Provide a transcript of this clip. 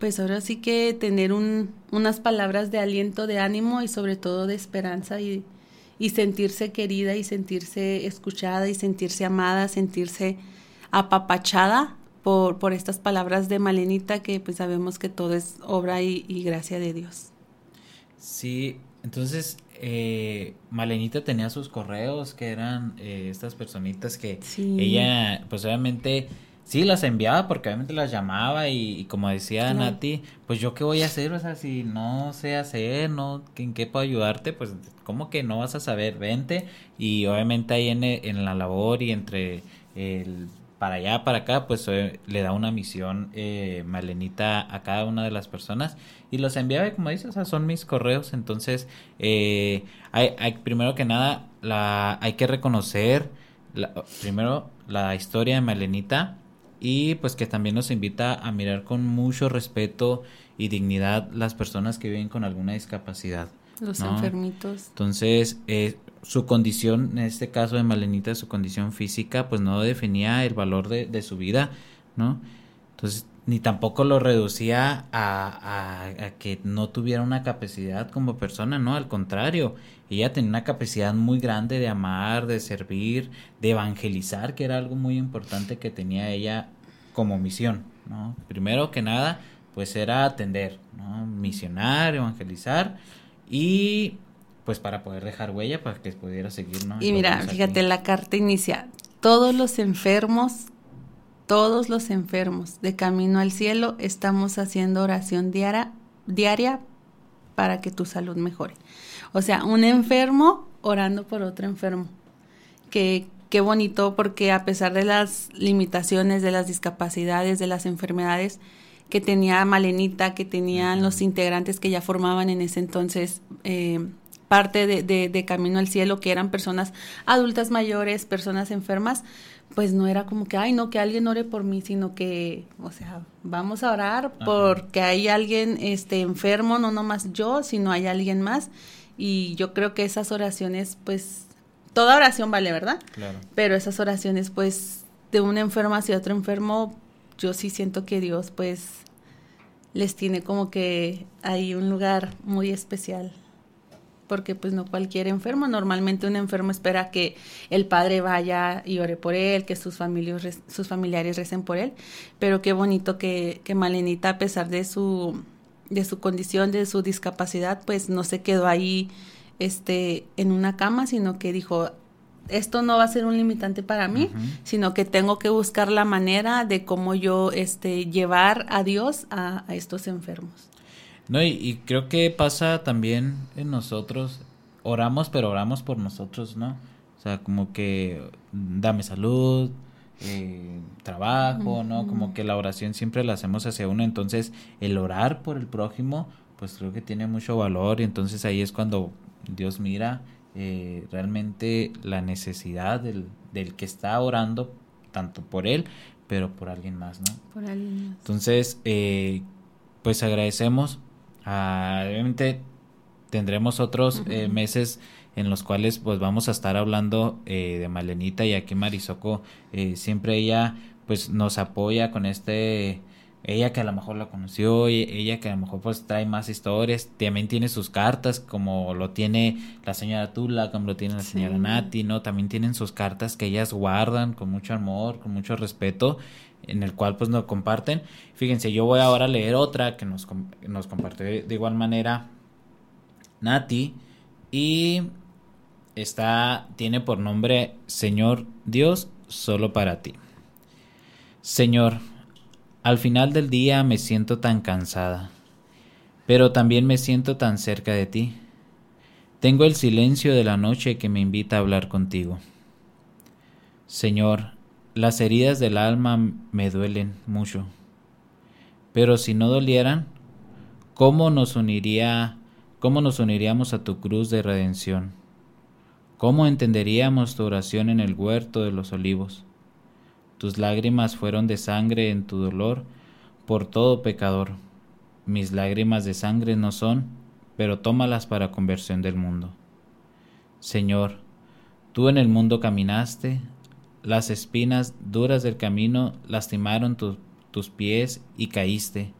Pues ahora sí que tener unas palabras de aliento, de ánimo y sobre todo de esperanza y sentirse querida y sentirse escuchada y sentirse amada, sentirse apapachada por estas palabras de Malenita, que pues sabemos que todo es obra y gracia de Dios. Sí, entonces Malenita tenía sus correos, que eran estas personitas que Sí, ella, pues obviamente, sí las enviaba porque obviamente las llamaba y como decía claro. Nati, pues yo qué voy a hacer, o sea, si no sé hacer, no, ¿en qué puedo ayudarte? Pues cómo que no vas a saber, vente y obviamente ahí en la labor y entre el para allá, para acá, pues le da una misión Malenita a cada una de las personas y los enviaba, y como dices, o sea, son mis correos. Entonces, primero que nada, hay que reconocer primero la historia de Malenita y pues que también nos invita a mirar con mucho respeto y dignidad las personas que viven con alguna discapacidad, Los ¿no? enfermitos. Entonces, su condición, en este caso de Malenita, su condición física, pues no definía el valor de su vida, ¿no? Entonces, ni tampoco lo reducía a que no tuviera una capacidad como persona, ¿no? Al contrario, ella tenía una capacidad muy grande de amar, de servir, de evangelizar, que era algo muy importante que tenía ella como misión, ¿no? Primero que nada, pues era atender, ¿no? Misionar, evangelizar y pues para poder dejar huella, para que pudiera seguir, ¿no? Y Y lo mira, vemos aquí. fíjate, la carta inicia, todos los enfermos de camino al cielo, estamos haciendo oración diaria para que tu salud mejore. O sea, un enfermo orando por otro enfermo. Qué bonito, porque a pesar de las limitaciones, de las discapacidades, de las enfermedades que tenía Malenita, que tenían los Ujú. integrantes que ya formaban en ese entonces parte de Camino al Cielo, que eran personas adultas mayores, personas enfermas, pues no era como que, ay, no, que alguien ore por mí, sino que, o sea, vamos a orar Ajá, porque hay alguien enfermo, no nomás yo, sino hay alguien más. Y yo creo que esas oraciones, pues, toda oración vale, ¿verdad? claro. Pero esas oraciones, pues, de un enfermo hacia otro enfermo, yo sí siento que Dios, pues, les tiene como que hay un lugar muy especial. Porque pues no cualquier enfermo, normalmente un enfermo espera que el padre vaya y ore por él, que sus familiares recen por él, pero qué bonito que Malenita, a pesar de su condición, de su discapacidad, pues no se quedó ahí en una cama, sino que dijo, esto no va a ser un limitante para mí, Ujú. sino que tengo que buscar la manera de cómo yo llevar a Dios a estos enfermos. No, y creo que pasa también en nosotros, oramos, pero oramos por nosotros, ¿no? O sea, como que dame salud, trabajo, ¿no? Como que la oración siempre la hacemos hacia uno, entonces el orar por el prójimo, pues creo que tiene mucho valor y entonces ahí es cuando Dios mira realmente la necesidad del que está orando, tanto por él, pero por alguien más, ¿no? Por alguien más. Entonces, pues agradecemos. Obviamente tendremos otros meses en los cuales pues vamos a estar hablando de Malenita y aquí Marisoco siempre ella pues nos apoya con ella que a lo mejor la conoció y ella que a lo mejor pues trae más historias, también tiene sus cartas como lo tiene la señora Tula, como lo tiene la señora Sí. Nati, ¿no? También tienen sus cartas que ellas guardan con mucho amor, con mucho respeto en el cual pues nos comparten. Fíjense, yo voy ahora a leer otra que nos compartió de igual manera Nati y tiene por nombre Señor Dios, solo para ti. Señor, al final del día me siento tan cansada, pero también me siento tan cerca de ti. Tengo el silencio de la noche que me invita a hablar contigo. Señor, las heridas del alma me duelen mucho, pero si no dolieran, ¿cómo nos uniría, cómo nos uniríamos a tu cruz de redención? ¿Cómo entenderíamos tu oración en el huerto de los olivos? Tus lágrimas fueron de sangre en tu dolor por todo pecador. Mis lágrimas de sangre no son, pero tómalas para conversión del mundo. Señor, tú en el mundo caminaste, las espinas duras del camino lastimaron tus pies y caíste,